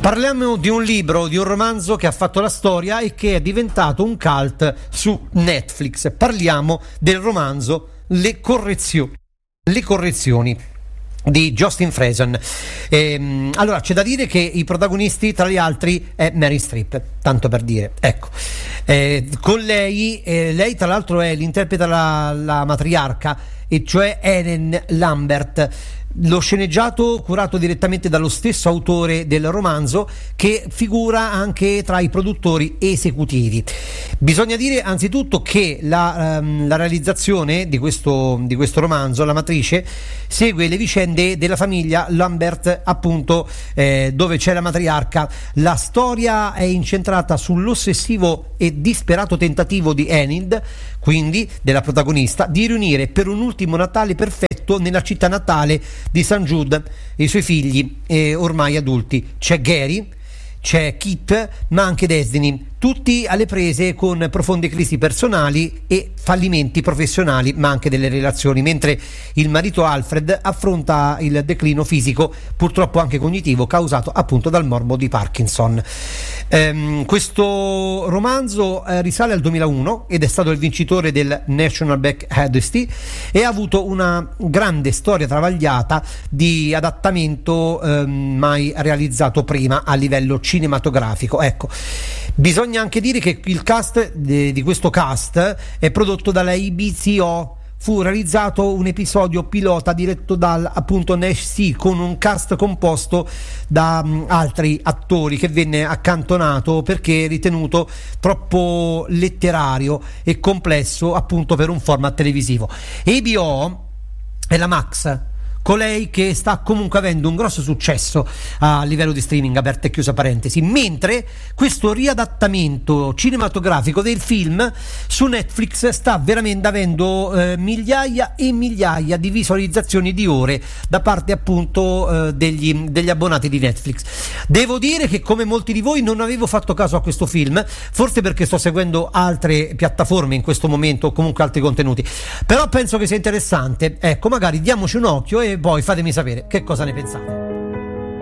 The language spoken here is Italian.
Parliamo di un libro, di un romanzo che ha fatto la storia e che è diventato un cult su Netflix. Parliamo del romanzo Le correzioni di Justin Friesen. Allora c'è da dire che i protagonisti, tra gli altri, è Meryl Streep, tanto per dire, ecco. Con lei tra l'altro interpreta la matriarca, e cioè Ellen Lambert. Lo sceneggiato curato direttamente dallo stesso autore del romanzo, che figura anche tra i produttori esecutivi. Bisogna dire anzitutto che la realizzazione di questo romanzo, la matrice, segue le vicende della famiglia Lambert, appunto, dove c'è la matriarca. La storia è incentrata sull'ossessivo e disperato tentativo di Enid, quindi della protagonista, di riunire per un ultimo Natale perfetto nella città natale di St. Jude e i suoi figli ormai adulti. C'è Gary, c'è Kit, ma anche Destiny, tutti alle prese con profonde crisi personali e fallimenti professionali, ma anche delle relazioni, mentre il marito Alfred affronta il declino fisico, purtroppo anche cognitivo, causato appunto dal morbo di Parkinson. Questo romanzo risale al 2001 ed è stato il vincitore del National Book Award e ha avuto una grande storia travagliata di adattamento mai realizzato prima a livello cinematografico. Ecco, bisogna anche dire che il cast di questo cast è prodotto dalla IBCO. Fu realizzato un episodio pilota diretto dal appunto Nash C, con un cast composto da altri attori, che venne accantonato perché ritenuto troppo letterario e complesso appunto per un format televisivo. HBO è la Max, colei che sta comunque avendo un grosso successo a livello di streaming, aperta e chiusa parentesi, mentre questo riadattamento cinematografico del film su Netflix sta veramente avendo migliaia e migliaia di visualizzazioni di ore da parte appunto degli abbonati di Netflix. Devo dire che, come molti di voi, non avevo fatto caso a questo film, forse perché sto seguendo altre piattaforme in questo momento, o comunque altri contenuti, però penso che sia interessante. Ecco, magari diamoci un occhio e poi fatemi sapere che cosa ne pensate.